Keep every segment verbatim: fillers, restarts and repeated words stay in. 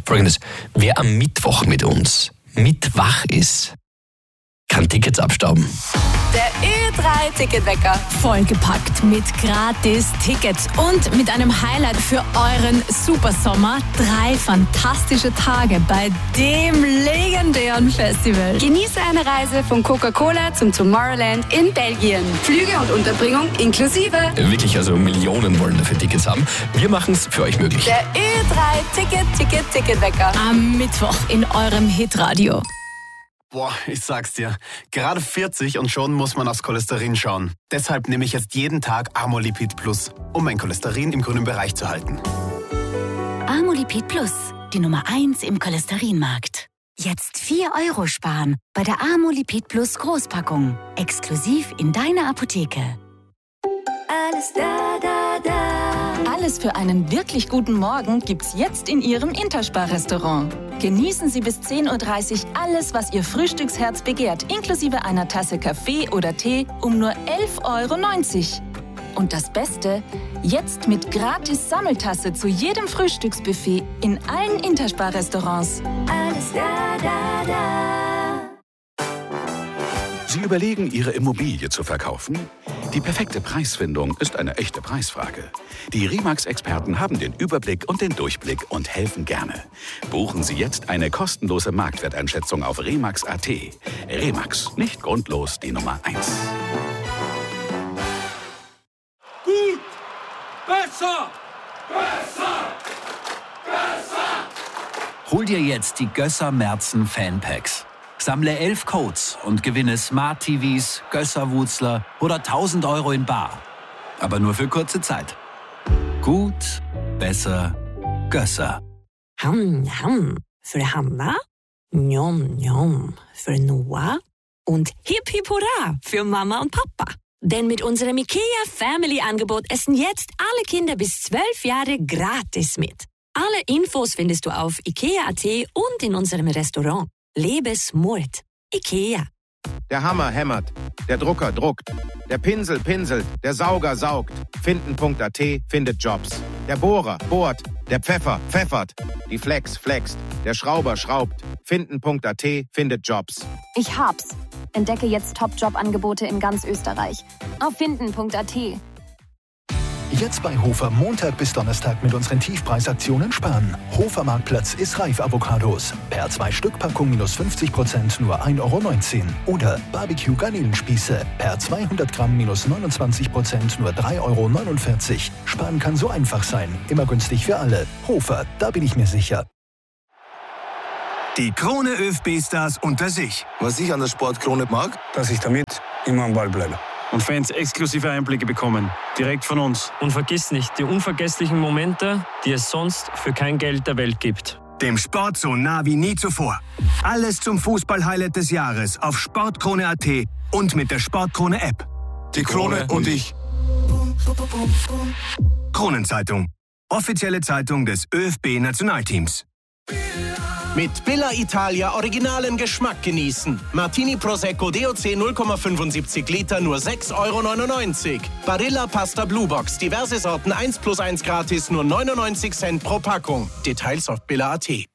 Folgendes: Wer am Mittwoch mit uns mit wach ist, kann Tickets abstauben. Der Ö drei Ticketwecker. Vollgepackt mit Gratis-Tickets und mit einem Highlight für euren Supersommer. Drei fantastische Tage bei dem legendären Festival. Genieße eine Reise von Coca-Cola zum Tomorrowland in Belgien. Flüge und Unterbringung inklusive. Wirklich, also Millionen wollen dafür Tickets haben. Wir machen es für euch möglich. Der Ö drei Ticket, Ticket, Ticketwecker. Am Mittwoch in eurem Hitradio. Boah, ich sag's dir, gerade vierzig und schon muss man aufs Cholesterin schauen. Deshalb nehme ich jetzt jeden Tag Amolipid Plus, um mein Cholesterin im grünen Bereich zu halten. Amolipid Plus, die Nummer eins im Cholesterinmarkt. Jetzt vier Euro sparen bei der Amolipid Plus Großpackung. Exklusiv in deiner Apotheke. Alles da, da, da. Alles für einen wirklich guten Morgen gibt's jetzt in Ihrem Interspar-Restaurant. Genießen Sie bis zehn Uhr dreißig alles, was Ihr Frühstücksherz begehrt, inklusive einer Tasse Kaffee oder Tee um nur elf Euro neunzig. Und das Beste, jetzt mit gratis Sammeltasse zu jedem Frühstücksbuffet in allen Interspar-Restaurants. Alles da, da, da. Sie überlegen, Ihre Immobilie zu verkaufen? Die perfekte Preisfindung ist eine echte Preisfrage. Die Remax-Experten haben den Überblick und den Durchblick und helfen gerne. Buchen Sie jetzt eine kostenlose Marktwerteinschätzung auf remax punkt at. Remax, nicht grundlos die Nummer eins. Gut! Besser! Besser! Besser! Hol dir jetzt die Gösser Merzen Fanpacks. Sammle elf Codes und gewinne Smart T Vs, Gösser-Wutzler oder tausend Euro in bar. Aber nur für kurze Zeit. Gut, besser, Gösser. Ham, ham. Für Hanna, njom, njom. Für Noah und hip, hip, hurra für Mama und Papa. Denn mit unserem IKEA Family Angebot essen jetzt alle Kinder bis zwölf Jahre gratis mit. Alle Infos findest du auf ikea punkt at und in unserem Restaurant. Lebe smart. IKEA. Der Hammer hämmert, der Drucker druckt, der Pinsel pinselt, der Sauger saugt. Finden punkt at findet Jobs. Der Bohrer bohrt, der Pfeffer pfeffert, die Flex flext, der Schrauber schraubt. Finden punkt at findet Jobs. Ich hab's. Entdecke jetzt Top-Job-Angebote in ganz Österreich. Auf finden punkt at. Jetzt bei Hofer Montag bis Donnerstag mit unseren Tiefpreisaktionen sparen. Hofer Marktplatz ist reif Avocados. Per zwei Stück Packung minus fünfzig Prozent nur ein Euro neunzehn. Oder Barbecue Garnelenspieße. Per zweihundert Gramm minus neunundzwanzig Prozent nur drei Euro neunundvierzig. Sparen kann so einfach sein. Immer günstig für alle. Hofer, da bin ich mir sicher. Die Krone ÖFB-Stars unter sich. Was ich an der Sportkrone mag, dass ich damit immer am Ball bleibe. Und Fans exklusive Einblicke bekommen, direkt von uns. Und vergiss nicht die unvergesslichen Momente, die es sonst für kein Geld der Welt gibt. Dem Sport so nah wie nie zuvor. Alles zum Fußball-Highlight des Jahres auf sportkrone punkt at und mit der Sportkrone-App. Die Krone und ich. Kronenzeitung. Offizielle Zeitung des ÖFB-Nationalteams. Mit Billa Italia originalen Geschmack genießen. Martini Prosecco D O C null Komma fünfundsiebzig Liter nur sechs Euro neunundneunzig. Barilla Pasta Blue Box, diverse Sorten eins plus eins gratis, nur neunundneunzig Cent pro Packung. Details auf billa punkt at.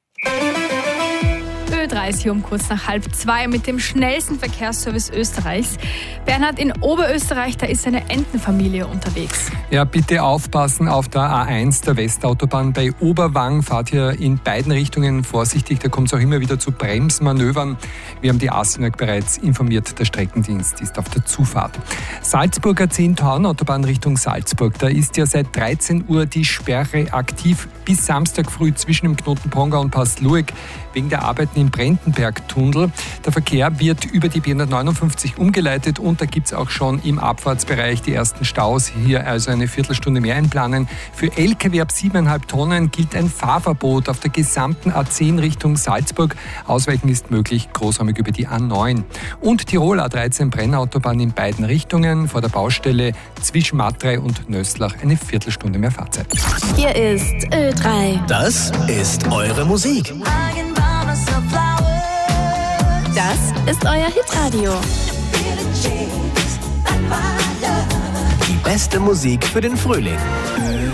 Ö drei ist hier um kurz nach halb zwei mit dem schnellsten Verkehrsservice Österreichs. Bernhard, in Oberösterreich, da ist eine Entenfamilie unterwegs. Ja, bitte aufpassen auf der A eins der Westautobahn. Bei Oberwang fahrt ihr in beiden Richtungen vorsichtig. Da kommt es auch immer wieder zu Bremsmanövern. Wir haben die ASFINAG bereits informiert. Der Streckendienst ist auf der Zufahrt. Salzburger Zehntown, Autobahn Richtung Salzburg. Da ist ja seit dreizehn Uhr die Sperre aktiv bis Samstag früh zwischen dem Knoten Pongau und Pass-Lueg wegen der Arbeiten im Brendenberg-Tunnel. Der Verkehr wird über die B hundertneunundfünfzig umgeleitet und da gibt es auch schon im Abfahrtsbereich die ersten Staus. Hier also eine Viertelstunde mehr einplanen. Für L K W ab siebeneinhalb Tonnen gilt ein Fahrverbot auf der gesamten A zehn Richtung Salzburg. Ausweichen ist möglich, großräumig über die A neun. Und Tirol A dreizehn Brennautobahn in beiden Richtungen. Vor der Baustelle zwischen Matrei und Nöstlach eine Viertelstunde mehr Fahrzeit. Hier ist Ö drei. Das ist eure Musik. Das ist euer Hitradio. Die beste Musik für den Frühling.